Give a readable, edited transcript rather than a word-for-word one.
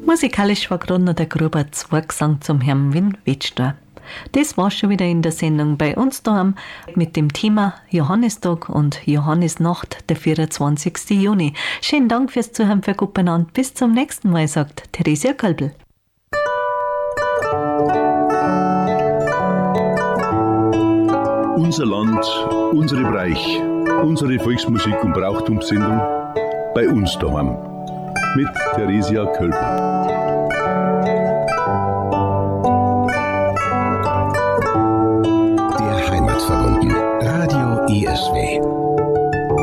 Musikalisch war gerade noch der Gruber 2 Gesang zum Herrn Win Wetschler. Das war schon wieder in der Sendung bei uns daheim mit dem Thema Johannistag und Johannisnacht, der 24. Juni. Schönen Dank fürs Zuhören, für gut benannt. Bis zum nächsten Mal, sagt Theresia Kölbl. Unser Land, unsere Bereich, unsere Volksmusik und Brauchtumssendung bei uns daheim mit Theresia Kölbl. Der Heimatverbunden. Radio ESW.